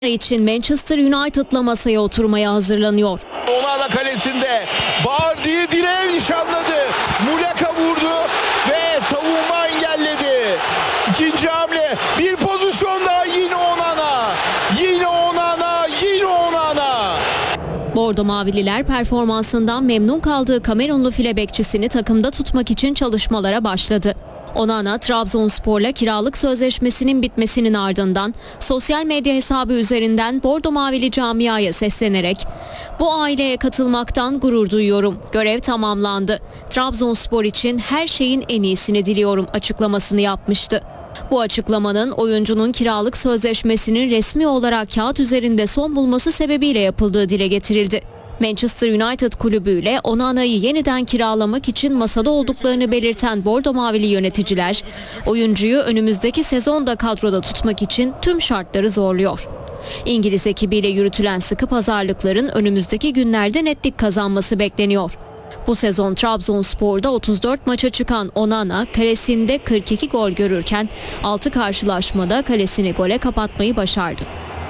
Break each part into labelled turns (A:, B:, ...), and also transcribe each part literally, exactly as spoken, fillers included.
A: için Manchester United'la masaya oturmaya hazırlanıyor.
B: Onana kalesinde Vardy'yi direğe nişanladı. Muleka vurdu ve savunma engelledi. İkinci hamle, bir pozisyon daha, yine Onana. Yine Onana, yine Onana.
A: Bordo Mavililer performansından memnun kaldığı Kamerunlu file bekçisini takımda tutmak için çalışmalara başladı. Onana, Trabzonspor'la kiralık sözleşmesinin bitmesinin ardından sosyal medya hesabı üzerinden Bordo Mavili camiaya seslenerek "Bu aileye katılmaktan gurur duyuyorum. Görev tamamlandı. Trabzonspor için her şeyin en iyisini diliyorum" açıklamasını yapmıştı. Bu açıklamanın oyuncunun kiralık sözleşmesinin resmi olarak kağıt üzerinde son bulması sebebiyle yapıldığı dile getirildi. Manchester United kulübüyle Onana'yı yeniden kiralamak için masada olduklarını belirten Bordo Mavili yöneticiler, oyuncuyu önümüzdeki sezonda kadroda tutmak için tüm şartları zorluyor. İngiliz ekibiyle yürütülen sıkı pazarlıkların önümüzdeki günlerde netlik kazanması bekleniyor. Bu sezon Trabzonspor'da otuz dört maça çıkan Onana kalesinde kırk iki gol görürken altı karşılaşmada kalesini gole kapatmayı başardı.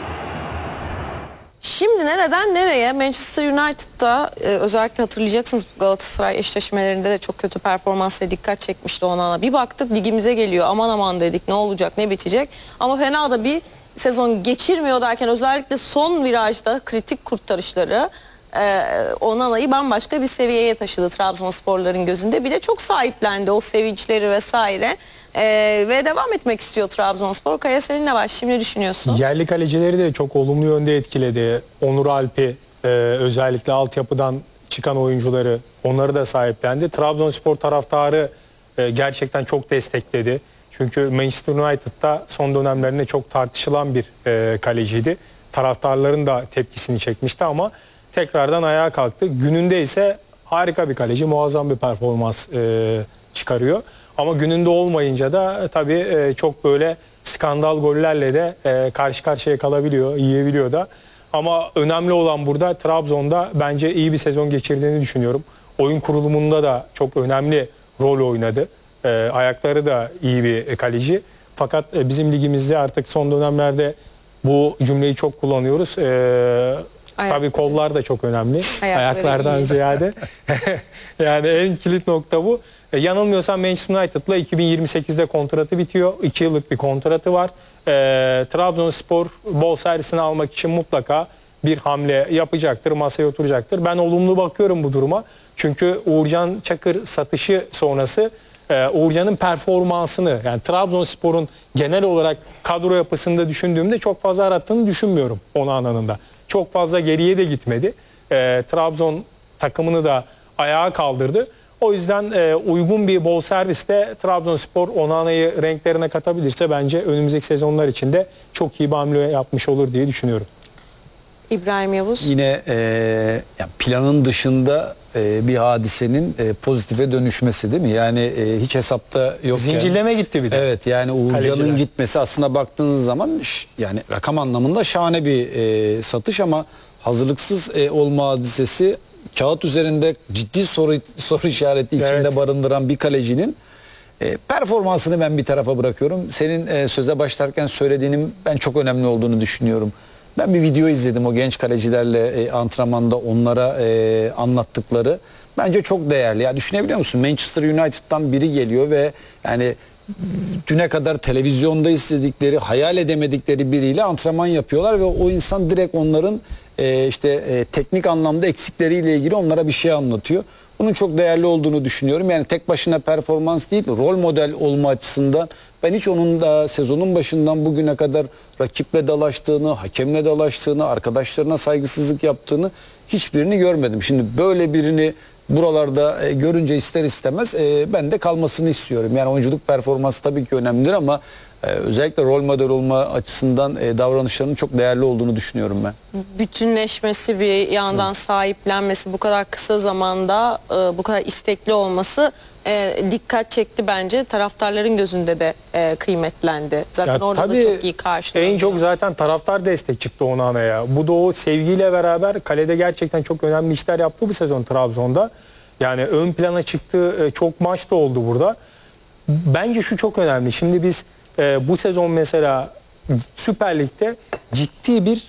C: Şimdi nereden nereye? Manchester United'da e, özellikle hatırlayacaksınız, Galatasaray eşleşmelerinde de çok kötü performansla dikkat çekmişti Onana. Bir baktık ligimize geliyor, aman aman dedik, ne olacak ne bitecek, ama fena da bir sezon geçirmiyor derken özellikle son virajda kritik kurtarışları e, Onana'yı bambaşka bir seviyeye taşıdı Trabzonsporların gözünde. Bir de çok sahiplendi o sevinçleri vesaire. Ee, ve devam etmek istiyor Trabzonspor. Kaya, seninle baş. Şimdi düşünüyorsun.
D: Yerli kalecileri de çok olumlu yönde etkiledi. Onur Alp'i e, özellikle altyapıdan çıkan oyuncuları, onları da sahiplendi. Trabzonspor taraftarı e, gerçekten çok destekledi. Çünkü Manchester United'da son dönemlerinde çok tartışılan bir e, kaleciydi. Taraftarların da tepkisini çekmişti ama tekrardan ayağa kalktı. Gününde ise harika bir kaleci, muazzam bir performans e, çıkarıyor. Ama gününde olmayınca da tabii e, çok böyle skandal gollerle de e, karşı karşıya kalabiliyor, yiyebiliyor da. Ama önemli olan burada Trabzon'da bence iyi bir sezon geçirdiğini düşünüyorum. Oyun kurulumunda da çok önemli rol oynadı. E, ayakları da iyi bir kaleci. Fakat e, bizim ligimizde artık son dönemlerde bu cümleyi çok kullanıyoruz. E, Ayak. Tabii kollar da çok önemli. Ayakları ayaklardan iyi. Ziyade. Yani en kilit nokta bu. E, yanılmıyorsam Manchester United'la iki bin yirmi sekizde kontratı bitiyor. iki yıllık bir kontratı var. E, Trabzonspor bonservisini almak için mutlaka bir hamle yapacaktır, masaya oturacaktır. Ben olumlu bakıyorum bu duruma. Çünkü Uğurcan Çakır satışı sonrası e, Uğurcan'ın performansını, yani Trabzonspor'un genel olarak kadro yapısında düşündüğümde çok fazla arattığını düşünmüyorum Onana'nın da. Çok fazla geriye de gitmedi. E, Trabzon takımını da ayağa kaldırdı. O yüzden e, uygun bir bonservisle Trabzonspor Onana'yı renklerine katabilirse bence önümüzdeki sezonlar için de çok iyi bir hamle yapmış olur diye düşünüyorum.
C: İbrahim Yavuz.
E: Yine e, yani planın dışında e, bir hadisenin e, pozitife dönüşmesi, değil mi? Yani e, hiç hesapta yokken.
D: Zincirleme gitti bir de.
E: Evet, yani Uğurcan'ın gitmesi aslında baktığınız zaman yani rakam anlamında şahane bir e, satış, ama hazırlıksız e, olma hadisesi kağıt üzerinde ciddi soru soru işareti içinde evet. barındıran bir kalecinin e, performansını ben bir tarafa bırakıyorum. Senin e, söze başlarken söylediğinin ben çok önemli olduğunu düşünüyorum. Ben bir video izledim, o genç kalecilerle e, antrenmanda onlara e, anlattıkları. Bence çok değerli. Ya düşünebiliyor musun? Manchester United'dan biri geliyor ve yani düne kadar televizyonda izledikleri, hayal edemedikleri biriyle antrenman yapıyorlar ve o insan direkt onların e, işte e, teknik anlamda eksikleriyle ilgili onlara bir şey anlatıyor. Bunun çok değerli olduğunu düşünüyorum. Yani tek başına performans değil, rol model olma açısından ben hiç onun da sezonun başından bugüne kadar rakiple dalaştığını, hakemle dalaştığını, arkadaşlarına saygısızlık yaptığını hiçbirini görmedim. Şimdi böyle birini buralarda e, görünce ister istemez e, ben de kalmasını istiyorum. Yani oyunculuk performansı tabii ki önemlidir ama e, özellikle rol model olma açısından e, davranışlarının çok değerli olduğunu düşünüyorum ben.
C: Bütünleşmesi, bir yandan evet. sahiplenmesi, bu kadar kısa zamanda e, bu kadar istekli olması e, dikkat çekti bence. Taraftarların gözünde de e, kıymetlendi. Zaten ya orada da çok iyi karşılanıyor.
D: En çok zaten taraftar destek çıktı Onana'ya. Bu da o sevgiyle beraber kalede gerçekten çok önemli işler yaptı bu sezon Trabzon'da. Yani ön plana çıktığı çok maç da oldu burada. Bence şu çok önemli. Şimdi biz e, bu sezon mesela Süper Lig'de ciddi bir